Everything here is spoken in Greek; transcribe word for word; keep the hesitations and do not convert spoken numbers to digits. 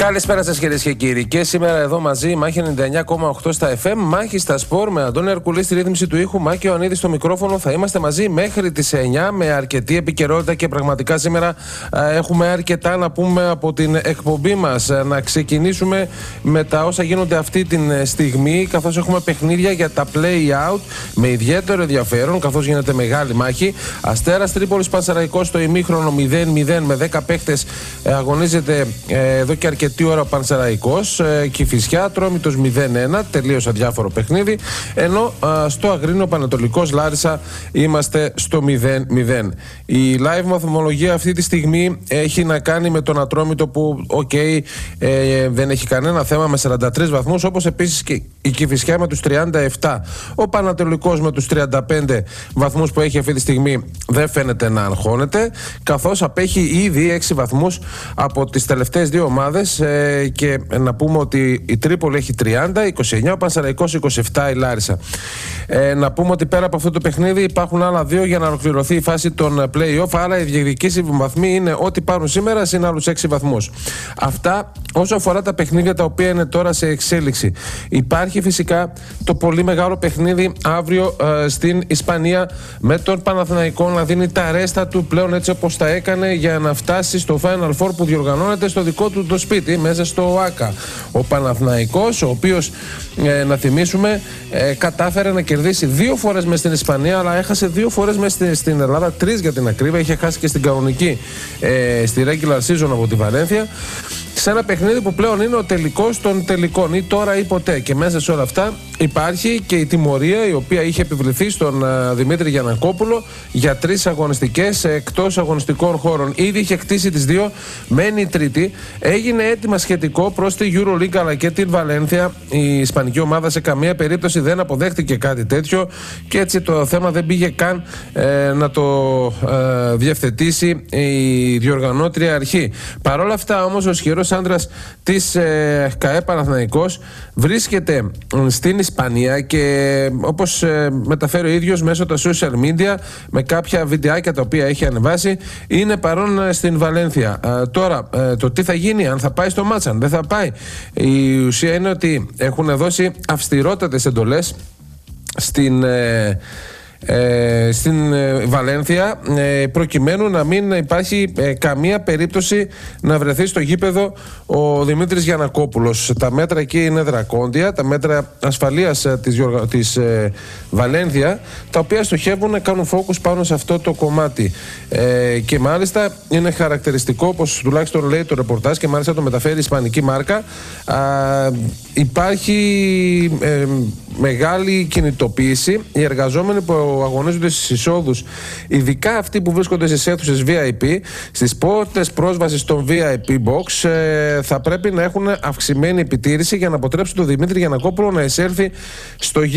Καλησπέρα σας κυρίες και κύριοι. Και σήμερα εδώ μαζί μάχη ενενήντα εννιά κόμμα οκτώ στα εφ εμ, μάχη στα σπορ με Αντώνη Αρκουλή στη ρύθμιση του ήχου, Μάκη Ιωαννίδη στο μικρόφωνο. Θα είμαστε μαζί μέχρι τις εννιά με αρκετή επικαιρότητα και πραγματικά σήμερα α, έχουμε αρκετά να πούμε από την εκπομπή μας. Να ξεκινήσουμε με τα όσα γίνονται αυτή τη στιγμή, καθώς έχουμε παιχνίδια για τα play-out με ιδιαίτερο ενδιαφέρον, καθώς γίνεται μεγάλη μάχη. Αστέρας Τρίπολης Πανσεραϊκός στο ημίχρονο μηδέν μηδέν με δέκα παίχτες αγωνίζεται ε, εδώ και αρκετή τι ώρα Πανσεραϊκός, ε, Κηφισιά, Ατρόμητος μηδέν ένα, τελείως αδιάφορο παιχνίδι, ενώ α, στο Αγρίνιο Πανετολικός Λάρισα είμαστε στο μηδέν μηδέν. Η live βαθμολογία αυτή τη στιγμή έχει να κάνει με τον Ατρόμητο που okay, ε, δεν έχει κανένα θέμα με σαράντα τρεις βαθμούς, όπως επίσης και η Κηφισιά με τους τριάντα επτά. Ο Πανατολικός με τους τριάντα πέντε βαθμούς που έχει αυτή τη στιγμή δεν φαίνεται να αγχώνεται, καθώς απέχει ήδη έξι βαθμούς από τις τελευταίες δύο ομάδες. Ε, και να πούμε ότι η Τρίπολη έχει τριάντα, είκοσι εννιά, ο Πανσεραϊκός είκοσι επτά, η Λάρισα. Ε, να πούμε ότι πέρα από αυτό το παιχνίδι υπάρχουν άλλα δύο για να ολοκληρωθεί η φάση των play-off. Άρα οι διεκδικήσιμοι βαθμοί είναι ό,τι πάρουν σήμερα συν άλλους έξι βαθμούς. Αυτά όσο αφορά τα παιχνίδια τα οποία είναι τώρα σε εξέλιξη. Υπάρχει φυσικά το πολύ μεγάλο παιχνίδι αύριο ε, στην Ισπανία με τον Παναθηναϊκό να δίνει τα ρέστα του πλέον έτσι όπως τα έκανε για να φτάσει στο Final Four που διοργανώνεται στο δικό του το σπίτι, μέσα στο ΟΑΚΑ. Ο Παναθηναϊκός, ο οποίος ε, να θυμίσουμε ε, κατάφερε να κερδίσει δύο φορές μες στην Ισπανία, αλλά έχασε δύο φορές μες στην, στην Ελλάδα, τρεις για την ακρίβεια. Είχε χάσει και στην κανονική ε, στη regular season από τη Βαλένθια, σε ένα παιχνίδι που πλέον είναι ο τελικός των τελικών, ή τώρα ή ποτέ. Και μέσα σε όλα αυτά υπάρχει και η τιμωρία η οποία είχε επιβληθεί στον uh, Δημήτρη Γιαννακόπουλο για τρεις αγωνιστικές εκτός αγωνιστικών χώρων. Ήδη είχε χτίσει τις δύο, μένει η τρίτη. Έγινε έτοιμα σχετικό προς τη EuroLeague αλλά και την Βαλένθια. Η ισπανική ομάδα σε καμία περίπτωση δεν αποδέχτηκε κάτι τέτοιο και έτσι το θέμα δεν πήγε καν ε, να το ε, διευθετήσει η διοργανώτρια αρχή. Παρ' όλα αυτά όμως ο ισχυρός άντρας της ε, ΚΑΕ Παναθηναϊκός βρίσκεται στην Ισπανία και όπως ε, μεταφέρει ο ίδιος μέσω τα social media με κάποια βιντεάκια τα οποία έχει ανεβάσει, είναι παρόν ε, στην Βαλένθια. Ε, τώρα ε, το τι θα γίνει, αν θα πάει στο μάτς, αν δεν θα πάει, η ουσία είναι ότι έχουν δώσει αυστηρότατες εντολές στην ε, Ε, στην ε, Βαλένθια ε, προκειμένου να μην υπάρχει ε, καμία περίπτωση να βρεθεί στο γήπεδο ο Δημήτρης Γιαννακόπουλος. Τα μέτρα εκεί είναι δρακόντια, τα μέτρα ασφαλείας ε, της, της ε, Βαλένθια, τα οποία στοχεύουν να κάνουν focus πάνω σε αυτό το κομμάτι ε, και μάλιστα είναι χαρακτηριστικό, όπως τουλάχιστον λέει το ρεπορτάζ και μάλιστα το μεταφέρει η ισπανική μάρκα, α, υπάρχει ε, μεγάλη κινητοποίηση. Οι εργαζόμενοι που αγωνίζονται στις εισόδους, ειδικά αυτοί που βρίσκονται στις αίθουσες βι άι πι, στις πόρτες πρόσβασης των βι άι πι box, ε, θα πρέπει να έχουν αυξημένη επιτήρηση για να αποτρέψουν τον Δημήτρη Γιαννακόπουλο να εισέλθει στο